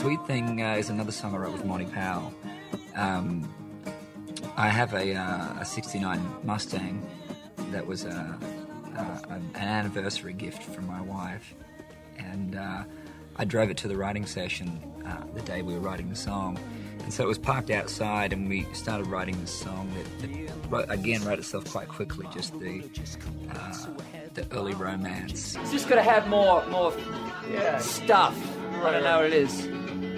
Sweet Thing is another song I wrote with Monty Powell. I have a 69 Mustang that was an anniversary gift from my wife, and I drove it to the writing session the day we were writing the song. And so it was parked outside, and we started writing this song that again wrote itself quite quickly, just the early romance. It's just got to have more stuff. I don't know what it is.